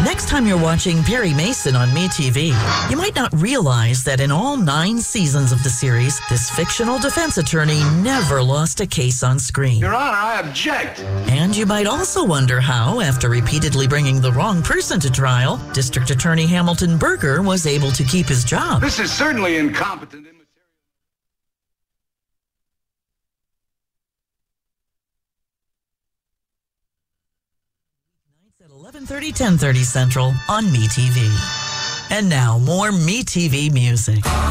Next time you're watching Perry Mason on MeTV, you might not realize that in all 9 seasons of the series, this fictional defense attorney never lost a case on screen. Your Honor, I object. And you might also wonder how, after repeatedly bringing the wrong person to trial, District Attorney Hamilton Berger was able to keep his job. This is certainly incompetent. At 11:30, 10:30 Central on MeTV. And now, more MeTV music.